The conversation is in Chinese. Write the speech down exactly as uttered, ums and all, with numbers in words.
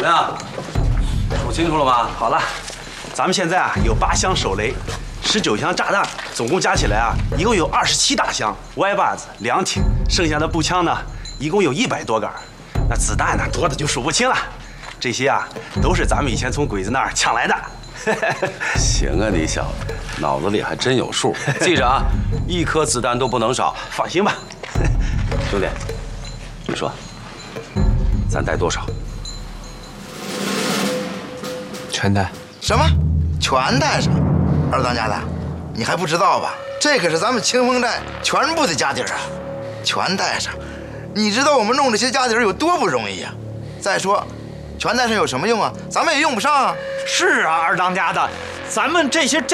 怎么样？数清楚了吗？ 好了，咱们现在啊有八箱手雷，十九箱炸弹，总共加起来啊一共有二十七大箱，歪把子两挺，剩下的步枪呢一共有一百多杆，那子弹呢多的就数不清了。这些啊都是咱们以前从鬼子那儿抢来的。 行啊，你小子脑子里还真有数。记着啊，一颗子弹都不能少。 放心吧， 兄弟，你说，咱带多少？ 全带。 什么？全带上？二当家的，你还不知道吧？这可是咱们清风寨全部的家底儿啊，全带上。你知道我们弄这些家底儿有多不容易呀？再说，全带上有什么用啊？咱们也用不上啊。 是啊，二当家的，咱们这些家